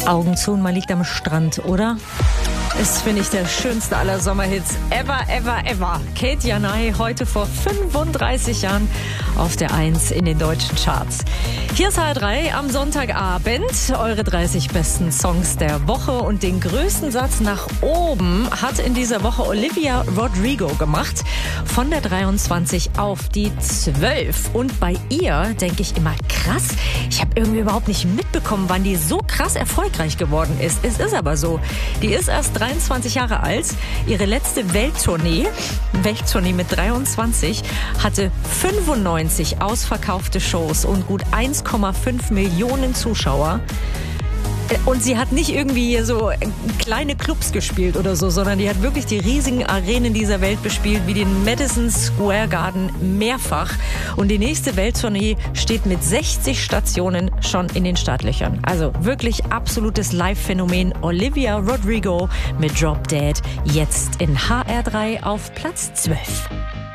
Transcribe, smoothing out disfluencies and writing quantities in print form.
Augen zu und man liegt am Strand, oder? Ist, finde ich, der schönste aller Sommerhits ever, ever, ever. Kate Janai heute vor 35 Jahren auf der 1 in den deutschen Charts. Hier ist HR3 am Sonntagabend. Eure 30 besten Songs der Woche. Und den größten Satz nach oben hat in dieser Woche Olivia Rodrigo gemacht. Von der 23 auf die 12. Und bei ihr denke ich immer, krass, ich habe irgendwie überhaupt nicht mitbekommen, wann die so krass erfolgreich geworden ist. Es ist aber so. Die ist erst 23 Jahre alt. Ihre letzte Welttournee mit 23, hatte 95 ausverkaufte Shows und gut 1,5 Millionen Zuschauer. Und sie hat nicht irgendwie so kleine Clubs gespielt oder so, sondern die hat wirklich die riesigen Arenen dieser Welt bespielt, wie den Madison Square Garden mehrfach. Und die nächste Welttournee steht mit 60 Stationen schon in den Startlöchern. Also wirklich absolutes Live-Phänomen. Olivia Rodrigo mit Drop Dead, jetzt in HR3 auf Platz 12.